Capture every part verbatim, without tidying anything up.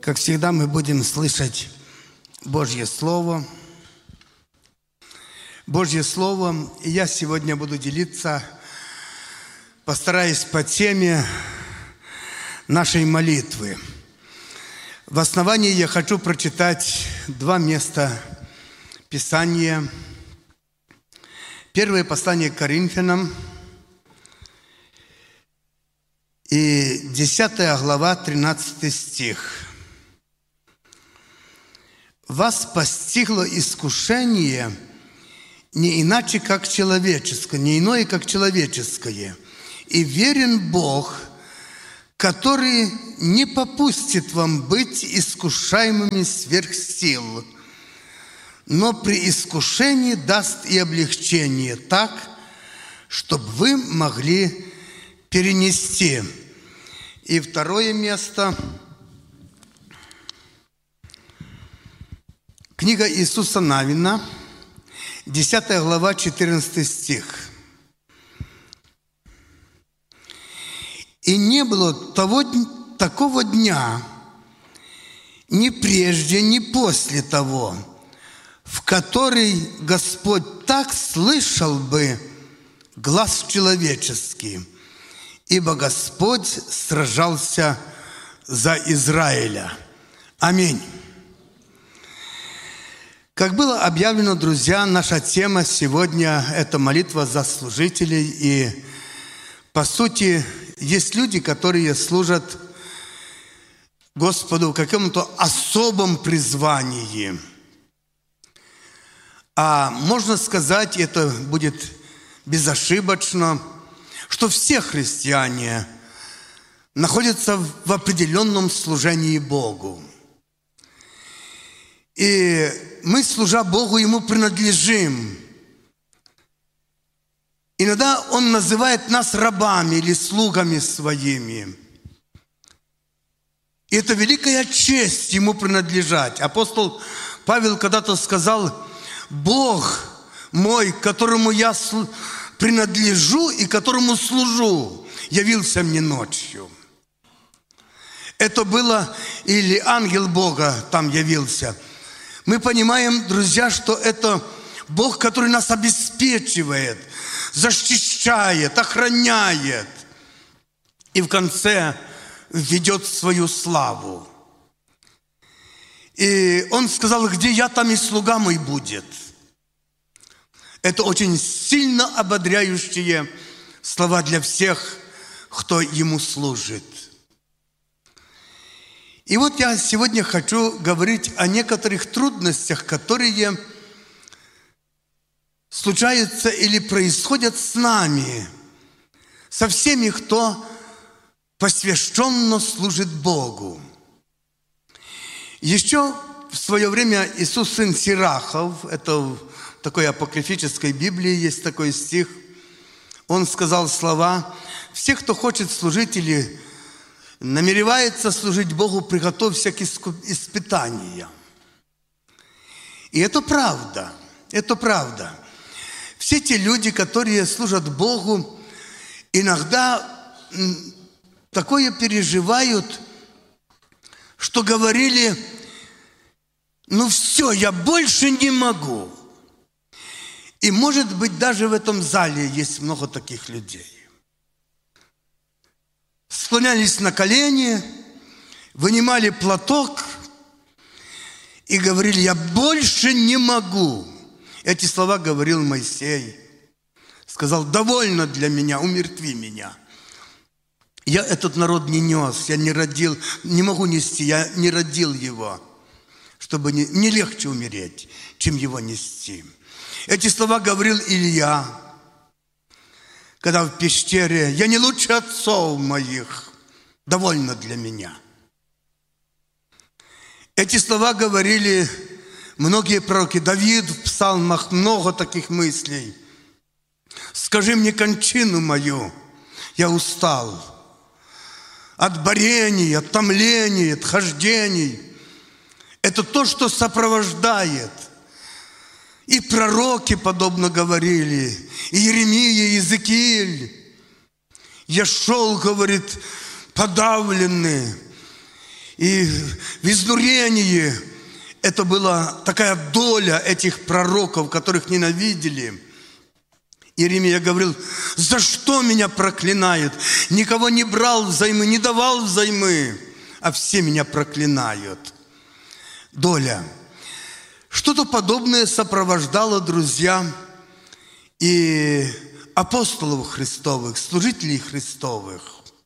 Как всегда, мы будем слышать Божье Слово. Божье Слово. И я сегодня буду делиться, постараюсь по теме нашей молитвы. В основании я хочу прочитать два места Писания. Первое послание к Коринфянам и десятая глава, тринадцатый стих. «Вас постигло искушение не иначе, как человеческое, не иное, как человеческое. И верен Бог, который не попустит вам быть искушаемыми сверх сил, но при искушении даст и облегчение так, чтобы вы могли перенести». И второе место. Книга Иисуса Навина, десятая глава, четырнадцатый стих. «И не было того, такого дня, ни прежде, ни после того, в который Господь так слышал бы глас человеческий, ибо Господь сражался за Израиля». Аминь. Как было объявлено, друзья, наша тема сегодня – это молитва за служителей. И, по сути, есть люди, которые служат Господу в каком-то особом призвании. А можно сказать, это будет безошибочно, что все христиане находятся в определенном служении Богу. И мы, служа Богу, Ему принадлежим. Иногда Он называет нас рабами или слугами Своими. И это великая честь Ему принадлежать. Апостол Павел когда-то сказал: «Бог мой, которому я принадлежу и которому служу, явился мне ночью». Это было, или ангел Бога там явился. Мы понимаем, друзья, что это Бог, который нас обеспечивает, защищает, охраняет и в конце ведет свою славу. И Он сказал: «Где я, там и слуга мой будет». Это очень сильно ободряющие слова для всех, кто Ему служит. И вот я сегодня хочу говорить о некоторых трудностях, которые случаются или происходят с нами, со всеми, кто посвященно служит Богу. Еще в свое время Иисус, сын Сирахов, это в такой апокрифической Библии есть такой стих, он сказал слова: «Все, кто хочет служить или намеревается служить Богу, приготовься к испытаниям». И это правда, это правда. Все те люди, которые служат Богу, иногда такое переживают, что говорили: «Ну все, я больше не могу». И, может быть, даже в этом зале есть много таких людей. Склонялись на колени, вынимали платок и говорили: «Я больше не могу». Эти слова говорил Моисей. Сказал: «Довольно для меня, умертви меня». Я этот народ не нес, я не родил, не могу нести, я не родил его, чтобы не, не легче умереть, чем его нести. Эти слова говорил Илья, когда в пещере: «Я не лучше отцов моих, довольно для меня». Эти слова говорили многие пророки. Давид в псалмах много таких мыслей. «Скажи мне кончину мою, я устал от борений, от томлений, от хождений». Это то, что сопровождает. И пророки подобно говорили, и Иеремия, и Иезекииль. «Я шел, говорит, подавленный, И в изнурении это была такая доля этих пророков, которых ненавидели. Иеремия говорил: за что меня проклинают? Никого не брал взаймы, не давал взаймы, а все меня проклинают. Доля. Что-то подобное сопровождало, друзья, и апостолов Христовых, служителей Христовых.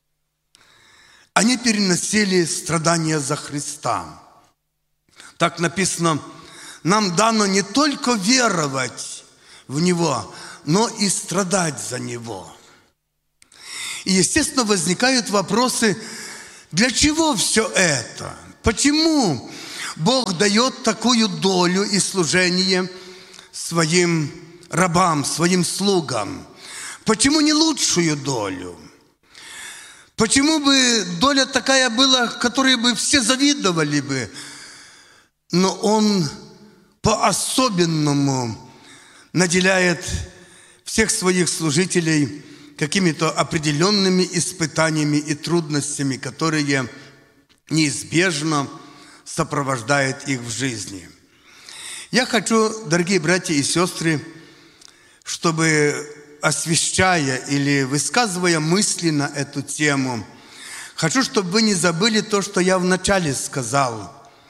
Они переносили страдания за Христа. Так написано: нам дано не только веровать в Него, но и страдать за Него. И, естественно, возникают вопросы: для чего все это? Почему Бог дает такую долю и служение своим рабам, своим слугам? Почему не лучшую долю? Почему бы доля такая была, которой бы все завидовали бы? Но Он по-особенному наделяет всех своих служителей какими-то определенными испытаниями и трудностями, которые неизбежно сопровождают их в жизни. Я хочу, дорогие братья и сестры, чтобы, освещая или высказывая мысли на эту тему, хочу, чтобы вы не забыли то, что я вначале сказал,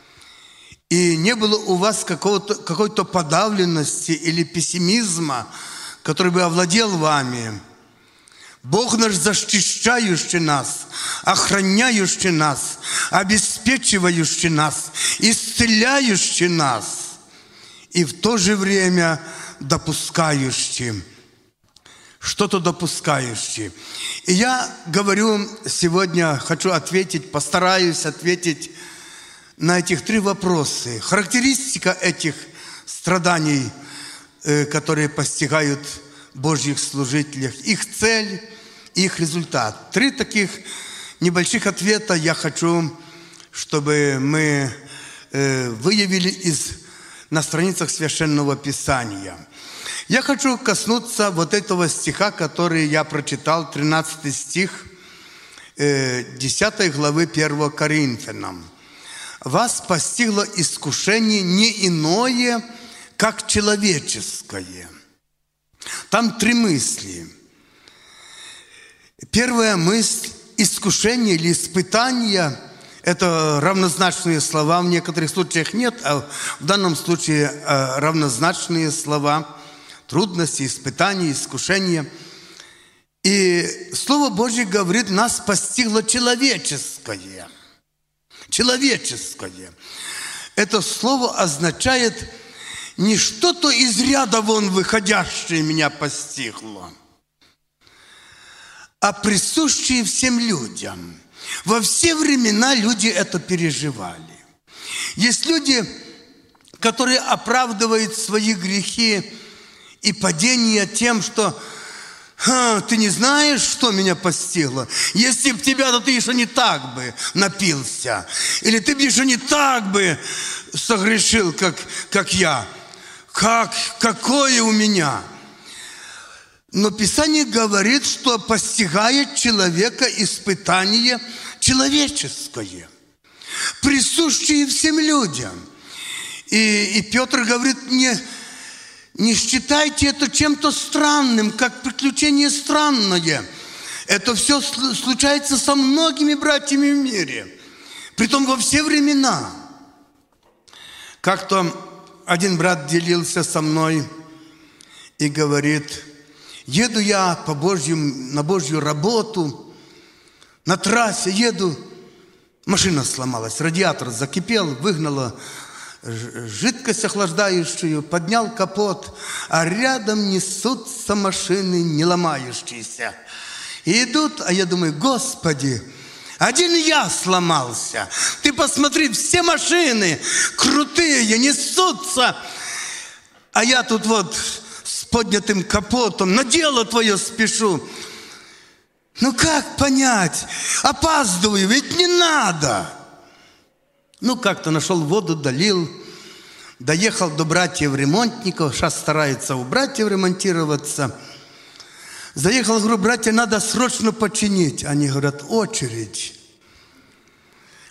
и не было у вас какого-то, какой-то подавленности или пессимизма, который бы овладел вами. Бог наш, защищающий нас, охраняющий нас, обеспечивающий нас, исцеляющий нас и в то же время допускающий, что-то допускающий. И я говорю сегодня, хочу ответить, постараюсь ответить на этих три вопроса. Характеристика этих страданий, которые постигают Божьих служителей, их цель, их результат. Три таких небольших ответа я хочу, чтобы мы выявили из, на страницах Священного Писания. Я хочу коснуться вот этого стиха, который я прочитал, тринадцатый стих десятой главы первого Коринфянам. «Вас постигло искушение не иное, как человеческое». Там три мысли. Первая мысль – искушение или испытание. Это равнозначные слова, в некоторых случаях нет, а в данном случае равнозначные слова. Трудности, испытания, искушения. И Слово Божье говорит, нас постигло человеческое. Человеческое. Это слово означает не что-то из ряда вон выходящее меня постигло, а присущие всем людям. Во все времена люди это переживали. Есть люди, которые оправдывают свои грехи и падения тем, что «Ха, ты не знаешь, что меня постигло? Если б тебя, то ты еще не так бы напился. Или ты бы еще не так бы согрешил, как, как я. Как, какое у меня?» Но Писание говорит, что постигает человека испытание человеческое, присущее всем людям. И, и Петр говорит, не, не считайте это чем-то странным, как приключение странное. Это все случается со многими братьями в мире, притом во все времена. Как-то один брат делился со мной и говорит: еду я по Божью, на Божью работу, на трассе еду, машина сломалась, радиатор закипел, выгнала жидкость охлаждающую, поднял капот, а рядом несутся машины не ломающиеся. И идут, а я думаю, Господи, один я сломался. Ты посмотри, все машины крутые несутся, а я тут вот с поднятым капотом на дело твое спешу. Ну как понять? Опаздываю, ведь не надо. Ну как-то нашел воду, долил, доехал до братьев-ремонтников, сейчас стараются у братьев ремонтироваться. Заехал, говорю, братья, надо срочно починить. Они говорят, очередь.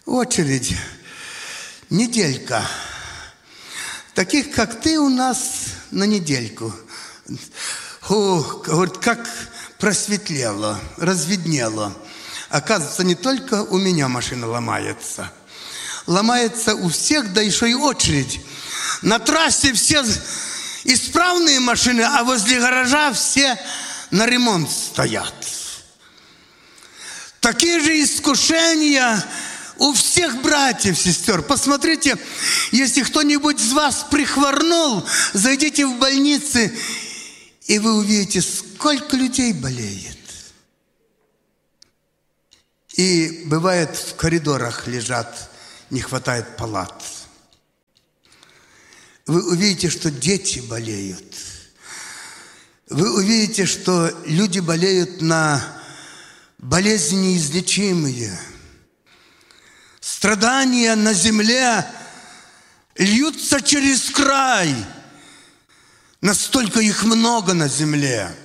очередь, неделька. Таких, как ты, у нас на недельку. О, говорит, как просветлело, разведнело. Оказывается, не только у меня машина ломается. Ломается у всех, да еще и очередь. На трассе все исправные машины, а возле гаража все на ремонт стоят. Такие же искушения у всех братьев, сестер. Посмотрите, если кто-нибудь из вас прихворнул, зайдите в больницы, и вы увидите, сколько людей болеет. И бывает, в коридорах лежат, не хватает палат. Вы увидите, что дети болеют. Вы увидите, что люди болеют на болезни неизлечимые. Страдания на земле льются через край. Настолько их много на земле.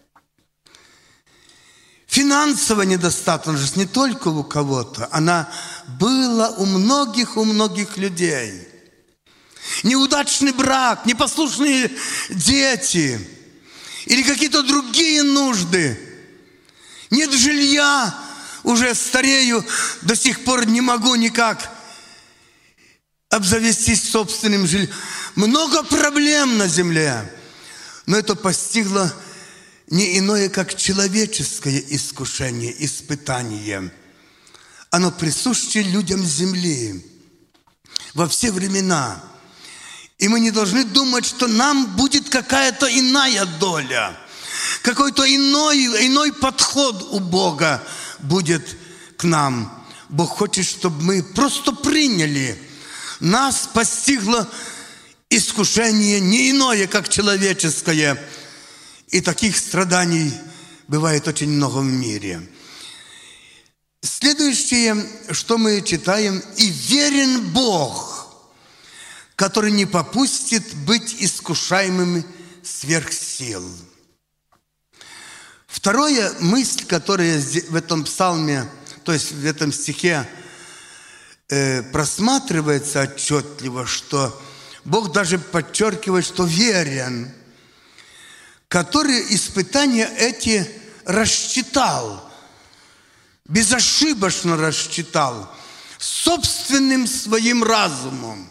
Финансовая недостаточность не только у кого-то, она была у многих, у многих людей. Неудачный брак, непослушные дети или какие-то другие нужды. Нет жилья, уже старею, до сих пор не могу никак обзавестись собственным жильем. Много проблем на земле, но это постигло не иное, как человеческое искушение, испытание. Оно присуще людям земли во все времена. И мы не должны думать, что нам будет какая-то иная доля, какой-то иной, иной подход у Бога будет к нам. Бог хочет, чтобы мы просто приняли. Нас постигло искушение не иное, как человеческое. И таких страданий бывает очень много в мире. Следующее, что мы читаем: «И верен Бог, который не попустит быть искушаемым сверх сил». Вторая мысль, которая в этом псалме, то есть в этом стихе э, просматривается отчетливо, что Бог даже подчеркивает, что верен, который испытания эти рассчитал, безошибочно рассчитал, собственным своим разумом.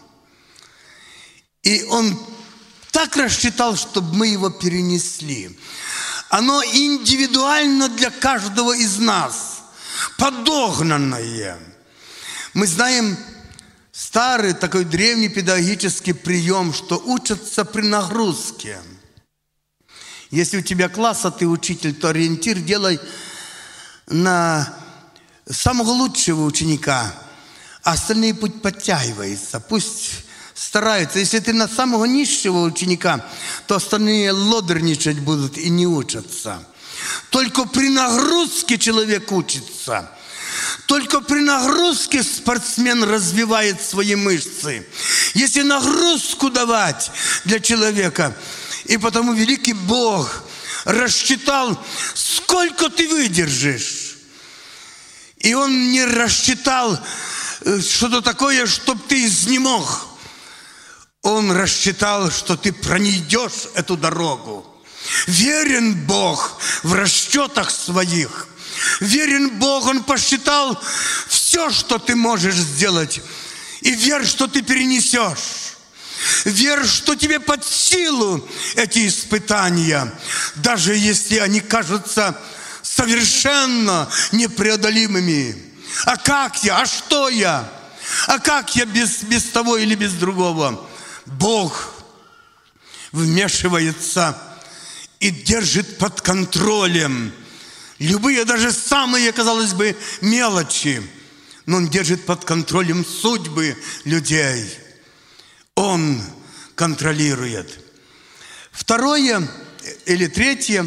И Он так рассчитал, чтобы мы его перенесли. Оно индивидуально для каждого из нас, подогнанное. Мы знаем старый такой древний педагогический прием, что учатся при нагрузке. Если у тебя класс, а ты учитель, то ориентир делай на самого лучшего ученика, а остальные пусть подтягиваются, пусть стараются. Если ты на самого низшего ученика, то остальные лодерничать будут и не учатся. Только при нагрузке человек учится. Только при нагрузке спортсмен развивает свои мышцы. Если нагрузку давать для человека, и потому великий Бог рассчитал, сколько ты выдержишь. И Он не рассчитал что-то такое, чтобы ты изнемог. Он рассчитал, что ты пройдешь эту дорогу. Верен Бог в расчетах своих. Верен Бог, Он посчитал все, что ты можешь сделать. И верь, что ты перенесешь. Верь, что тебе под силу эти испытания, даже если они кажутся совершенно непреодолимыми. А как я? А что я? А как я без, без того или без другого? Бог вмешивается и держит под контролем любые, даже самые, казалось бы, мелочи. Но Он держит под контролем судьбы людей. Он контролирует. Второе или третье.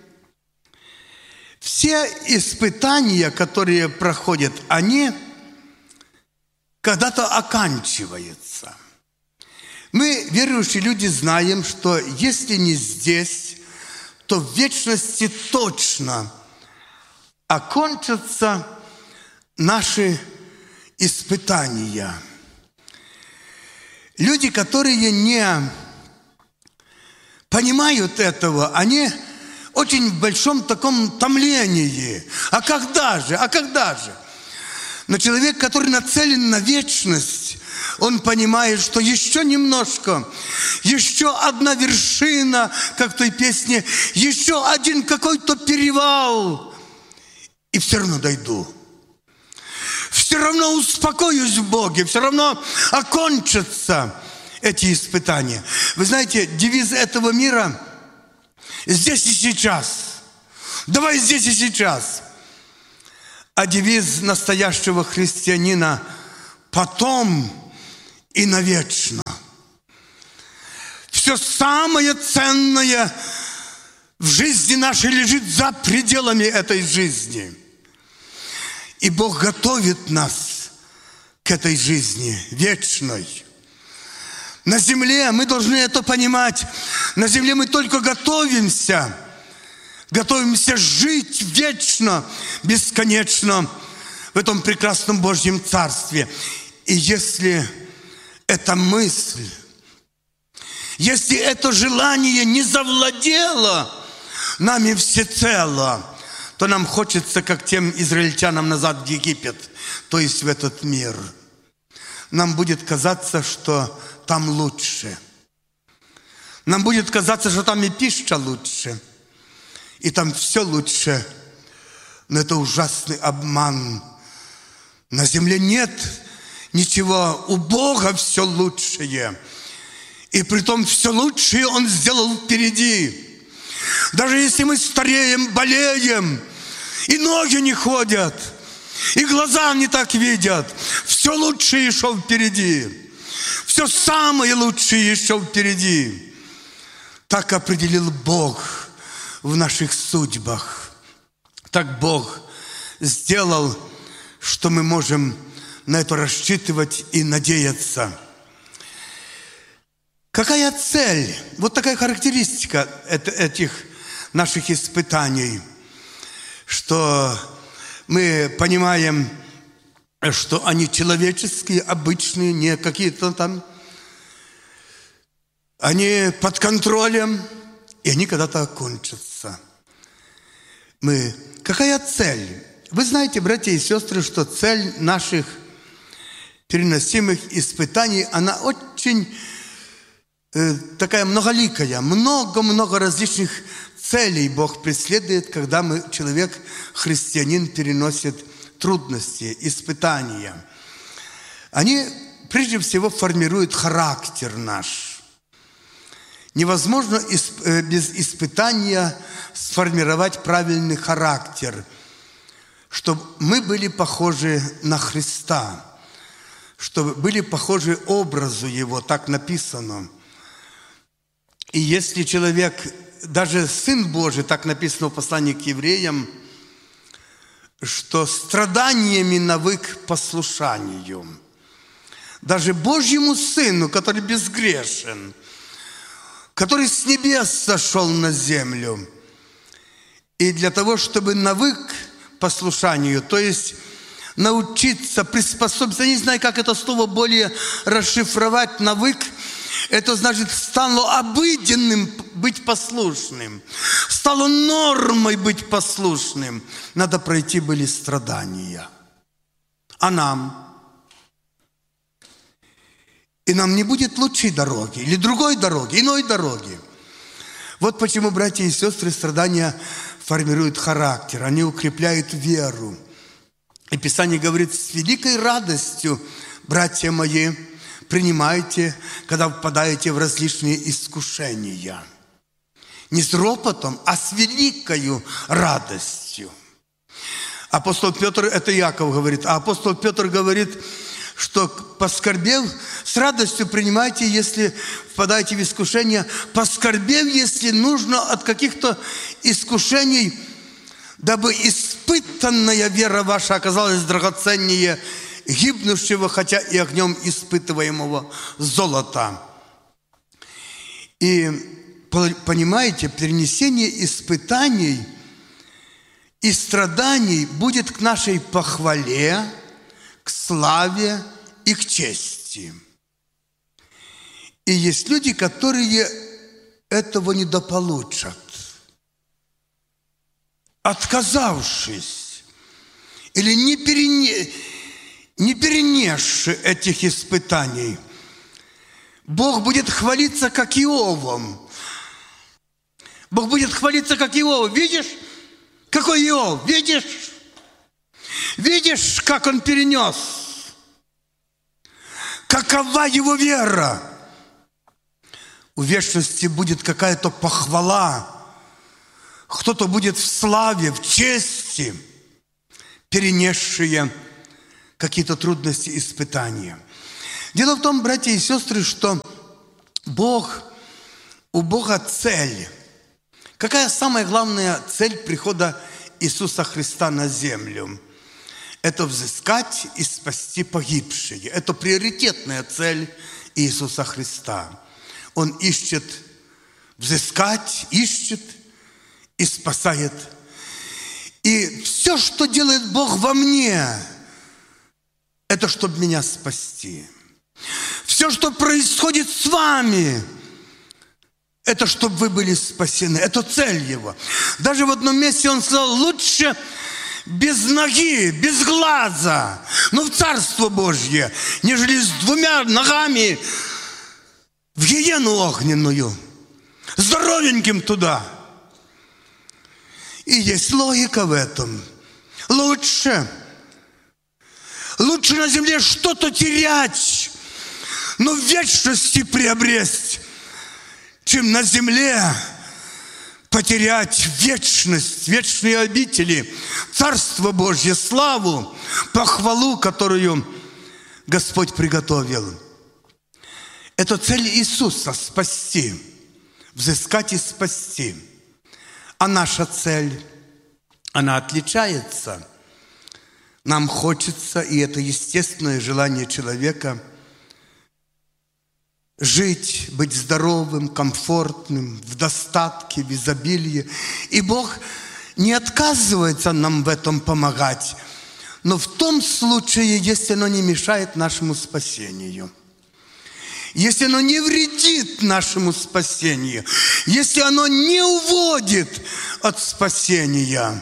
Все испытания, которые проходят, они когда-то оканчиваются. Мы, верующие люди, знаем, что если не здесь, то в вечности точно окончатся наши испытания. Люди, которые не понимают этого, они очень в большом таком томлении. А когда же? А когда же? Но человек, который нацелен на вечность, он понимает, что еще немножко, еще одна вершина, как в той песне, еще один какой-то перевал, и все равно дойду. Все равно успокоюсь в Боге, все равно окончатся эти испытания. Вы знаете, девиз этого мира «здесь и сейчас». Давай здесь и сейчас. А девиз настоящего христианина «потом и навечно». Все самое ценное в жизни нашей лежит за пределами этой жизни. И Бог готовит нас к этой жизни вечной. На земле мы должны это понимать. На земле мы только готовимся. Готовимся жить вечно, бесконечно в этом прекрасном Божьем Царстве. И если эта мысль, если это желание не завладело нами всецело, то нам хочется, как тем израильтянам, назад в Египет, то есть в этот мир. Нам будет казаться, что там лучше. Нам будет казаться, что там и пища лучше, и там все лучше. Но это ужасный обман. На земле нет ничего. У Бога все лучшее. И притом все лучшее Он сделал впереди. Даже если мы стареем, болеем, и ноги не ходят, и глаза не так видят, все лучшее еще впереди. Все самое лучшее еще впереди. Так определил Бог в наших судьбах. Так Бог сделал, что мы можем на это рассчитывать и надеяться. Какая цель? Вот такая характеристика этих наших испытаний, что мы понимаем, что они человеческие, обычные, не какие-то там. Они под контролем, и они когда-то окончатся. Мы... Какая цель? Вы знаете, братья и сестры, что цель наших переносимых испытаний, она очень э, такая многоликая. Много-много различных целей Бог преследует, когда мы, человек, христианин, переносит трудности, испытания. Они прежде всего формируют характер наш. Невозможно без испытания сформировать правильный характер, чтобы мы были похожи на Христа, чтобы были похожи образу Его, так написано. И если человек, даже Сын Божий, так написано в послании к евреям, что страданиями навык послушанию. Даже Божьему Сыну, который безгрешен, который с небес сошел на землю. И для того, чтобы навык послушанию, то есть научиться, приспособиться, я не знаю, как это слово более расшифровать, навык, это значит, стало обыденным быть послушным, стало нормой быть послушным. Надо пройти были страдания. А нам? И нам не будет лучшей дороги, или другой дороги, иной дороги. Вот почему, братья и сестры, страдания формируют характер, они укрепляют веру. И Писание говорит: с великой радостью, братья мои, принимайте, когда впадаете в различные искушения. Не с ропотом, а с великою радостью. Апостол Петр, это Иаков говорит, а апостол Петр говорит, что поскорбев, с радостью принимайте, если впадаете в искушение, поскорбев, если нужно от каких-то искушений, дабы испытанная вера ваша оказалась драгоценнее гибнущего, хотя и огнем испытываемого золота. И понимаете, перенесение испытаний и страданий будет к нашей похвале, к славе и к чести. И есть люди, которые этого недополучат, отказавшись или не, перене, не перенесши этих испытаний. Бог будет хвалиться, как Иовом. Бог будет хвалиться, как Иов. Видишь, какой Иов? Видишь? Видишь, как он перенес? Какова его вера? У вечности будет какая-то похвала. Кто-то будет в славе, в чести, перенесшие какие-то трудности, испытания. Дело в том, братья и сестры, что Бог, у Бога цель. Какая самая главная цель прихода Иисуса Христа на землю? Это взыскать и спасти погибшие. Это приоритетная цель Иисуса Христа. Он ищет взыскать, ищет и спасает. И все, что делает Бог во мне, это чтобы меня спасти. Все, что происходит с вами, это чтобы вы были спасены. Это цель Его. Даже в одном месте Он сказал, лучше без ноги, без глаза, но в Царство Божье, нежели с двумя ногами в гиену огненную, здоровеньким туда. И есть логика в этом. Лучше. Лучше на земле что-то терять, но в вечности приобрести, чем на земле потерять вечность, вечные обители, Царство Божье, славу, похвалу, которую Господь приготовил. Это цель Иисуса – спасти, взыскать и спасти. А наша цель, она отличается. Нам хочется, и это естественное желание человека, жить, быть здоровым, комфортным, в достатке, в изобилии. И Бог не отказывается нам в этом помогать, но в том случае, если оно не мешает нашему спасению. Если оно не вредит нашему спасению, если оно не уводит от спасения,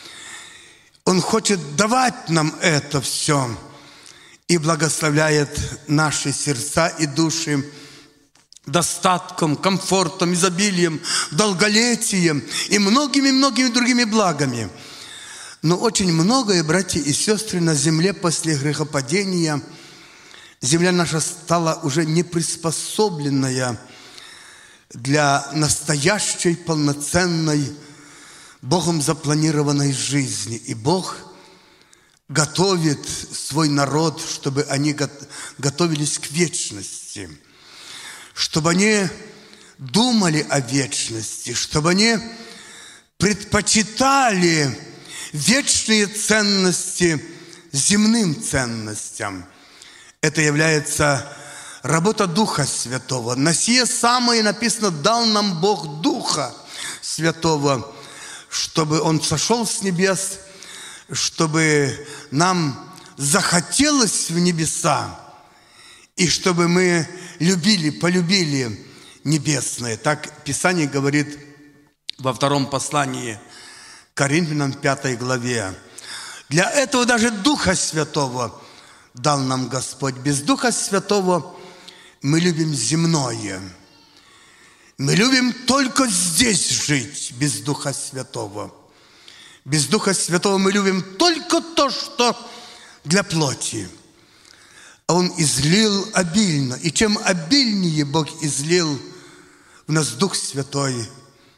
Он хочет давать нам это все и благословляет наши сердца и души достатком, комфортом, изобилием, долголетием и многими-многими другими благами. Но очень многое, братья и сестры, на земле после грехопадения земля наша стала уже неприспособленная для настоящей, полноценной, Богом запланированной жизни. И Бог готовит свой народ, чтобы они готовились к вечности, чтобы они думали о вечности, чтобы они предпочитали вечные ценности земным ценностям. Это является работа Духа Святого. На сие самое написано, дал нам Бог Духа Святого, чтобы Он сошел с небес, чтобы нам захотелось в небеса, и чтобы мы любили, полюбили небесное. Так Писание говорит во втором послании к Коринфянам, пятой главе. Для этого даже Духа Святого дал нам Господь. Без Духа Святого мы любим земное. Мы любим только здесь жить, без Духа Святого. Без Духа Святого мы любим только то, что для плоти. А Он излил обильно. И чем обильнее Бог излил в нас Дух Святой,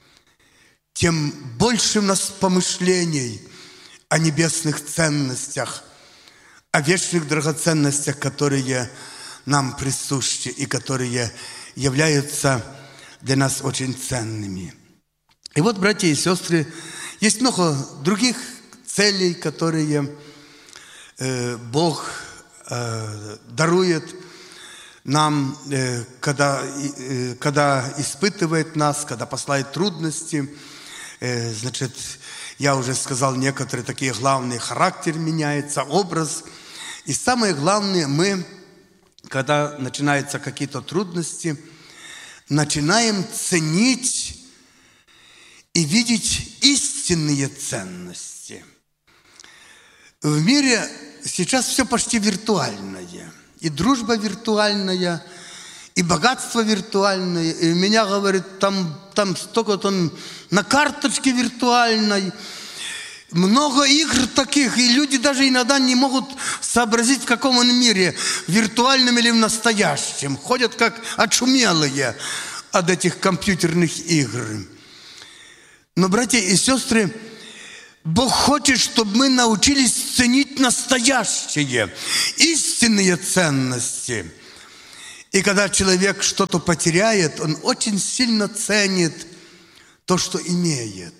тем больше у нас помышлений о небесных ценностях, о вечных драгоценностях, которые нам присущи и которые являются для нас очень ценными. И вот, братья и сестры, есть много других целей, которые э, Бог э, дарует нам, э, когда, э, когда испытывает нас, когда посылает трудности. Э, значит, я уже сказал, некоторые такие главные: характер меняется, образ И самое главное, мы, когда начинаются какие-то трудности, начинаем ценить и видеть истинные ценности. В мире сейчас все почти виртуальное. И дружба виртуальная, и богатство виртуальное. И у меня, говорит, там, там столько-то на карточке виртуальной. Много игр таких, и люди даже иногда не могут сообразить, в каком он мире, в виртуальном или в настоящем. Ходят как очумелые от этих компьютерных игр. Но, братья и сестры, Бог хочет, чтобы мы научились ценить настоящие, истинные ценности. И когда человек что-то потеряет, он очень сильно ценит то, что имеет.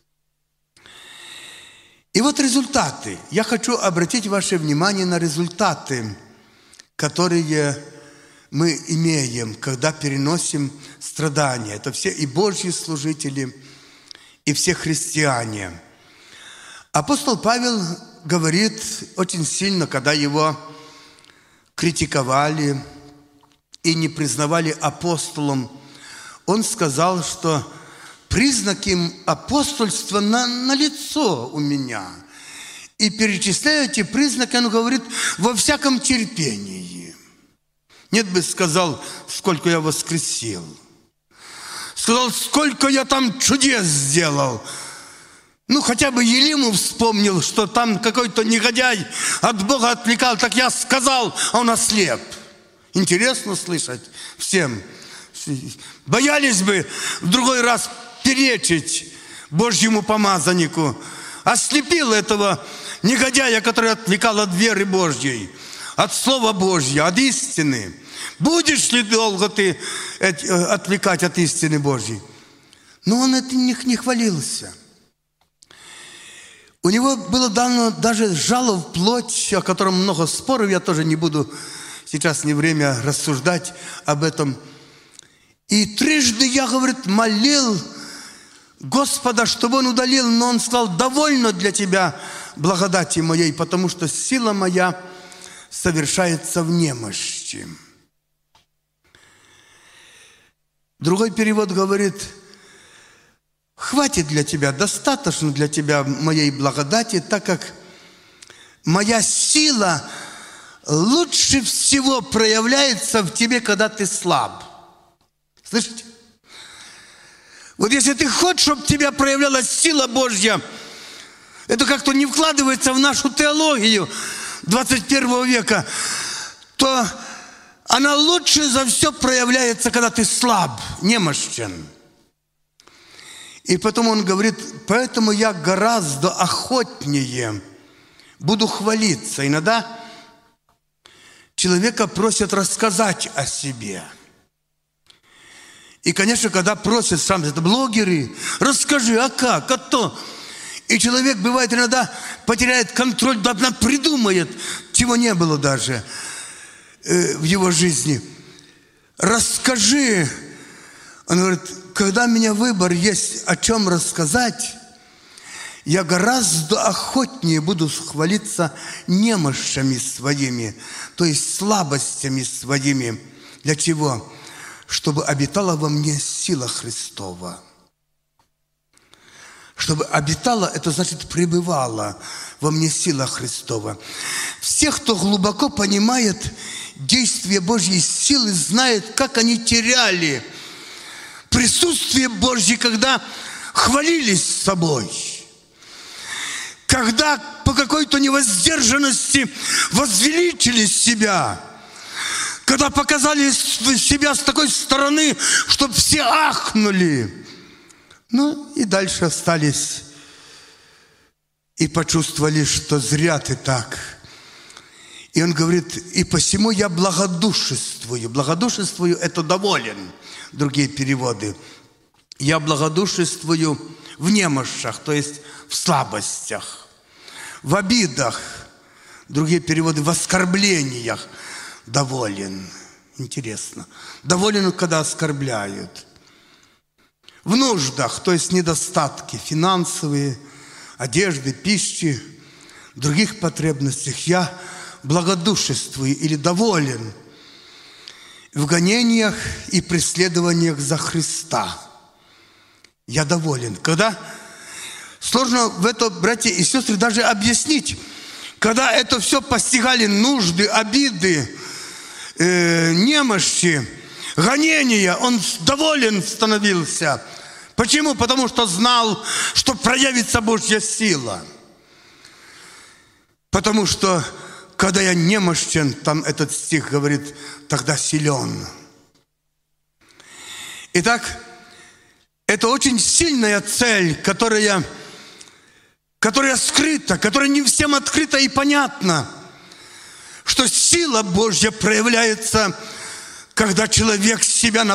И вот результаты. Я хочу обратить ваше внимание на результаты, которые мы имеем, когда переносим страдания. Это все и Божьи служители, и все христиане. Апостол Павел говорит очень сильно, когда его критиковали и не признавали апостолом, он сказал, что признаки апостольства на, на лицо у меня. И перечисляя эти признаки, он говорит, во всяком терпении. Нет бы сказал, сколько я воскресил. Сказал, сколько я там чудес сделал. Ну, хотя бы Елиму вспомнил, что там какой-то негодяй от Бога отвлекал, так я сказал, а он ослеп. Интересно слышать всем. Боялись бы в другой раз перечить Божьему помазаннику. Ослепил этого негодяя, который отвлекал от веры Божьей, от Слова Божьего, от истины. Будешь ли долго ты отвлекать от истины Божьей? Но он этим не хвалился. У него было дано даже жало в плоть, о котором много споров, я тоже не буду, сейчас не время рассуждать об этом. И трижды я, говорит, молил Господа, чтобы Он удалил, но Он сказал, довольно для тебя благодати моей, потому что сила моя совершается в немощи. Другой перевод говорит, хватит для тебя, достаточно для тебя моей благодати, так как моя сила лучше всего проявляется в тебе, когда ты слаб. Слышите? Вот если ты хочешь, чтобы в тебя проявлялась сила Божья, это как-то не вкладывается в нашу теологию двадцать первого века, то она лучше за все проявляется, когда ты слаб, немощен. И потом он говорит, поэтому я гораздо охотнее буду хвалиться. Иногда человека просят рассказать о себе. И, конечно, когда просят, сам это блогеры, расскажи, а как, а то. И человек, бывает, иногда потеряет контроль, да, придумает, чего не было даже э, в его жизни. Расскажи. Он говорит, когда у меня выбор есть, о чем рассказать, я гораздо охотнее буду хвалиться немощами своими, то есть слабостями своими. Для чего? Чтобы обитала во мне сила Христова. Чтобы обитала, это значит пребывала во мне сила Христова. Все, кто глубоко понимает действие Божьей силы, знает, как они теряли присутствие Божье, когда хвалились собой. Когда по какой-то невоздержанности возвеличили себя. Когда показали себя с такой стороны, чтобы все ахнули. Ну и дальше остались и почувствовали, что зря ты так. И он говорит, и посему я благодушествую. Благодушествую – это доволен. Другие переводы. Я благодушествую в немощах, то есть в слабостях, в обидах. Другие переводы – в оскорблениях. Доволен. Интересно. Доволен, когда оскорбляют. В нуждах, то есть недостатки финансовые, одежды, пищи, других потребностях. Я благодушествую или доволен в гонениях и преследованиях за Христа. Я доволен. Когда сложно в это, братья и сестры, даже объяснить, когда это все постигали нужды, обиды, э, немощи, гонения, он доволен становился. Почему? Потому что знал, что проявится Божья сила. Потому что, когда я немощен, там этот стих говорит, тогда силен. Итак, это очень сильная цель, которая, которая скрыта, которая не всем открыта и понятна, что сила Божья проявляется, когда человек себя